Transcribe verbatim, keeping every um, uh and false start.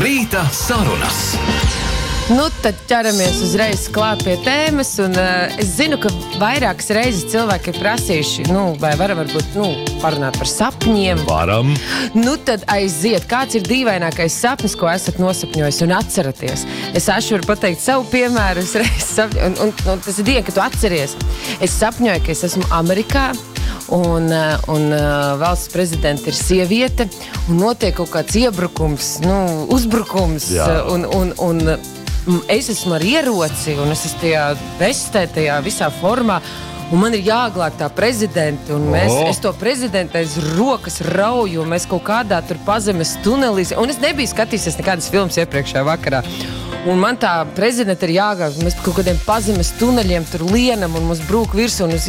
Rīta sarunas. Nu, tad ķeramies uzreiz klāt pie tēmas, un uh, es zinu, ka vairākas reizes cilvēki ir prasījuši, nu, vai varam varbūt, nu, parunāt par sapņiem. Varam. Nu, tad aiziet, kāds ir dīvainākais sapnis, ko esat nosapņojis un atceraties. Es ašu varu pateikt savu piemēru, es reiz sapņoju, un, un, un tas ir diena, ka tu atceries. Es sapņoju, ka es esmu Amerikā, un, un uh, valsts prezidenta ir sieviete, un notiek kaut kāds iebrukums, nu, uzbrukums, Jā. un, un, un es esmu ar ieroci, un es esmu tajā vestē, tajā visā formā, un man ir jāglāb tā prezidenta, un mēs, Oh. es to prezidentu aiz rokas rauju, un mēs kaut kādā tur pazemes tunelī, un es nebiju skatījusies nekādas filmas iepriekšējā vakarā. Un man tā prezidenta ir jāgāv, mēs pa kaut kādiem pazemes tuneļiem tur lienam, un mums brūk virsū, un uz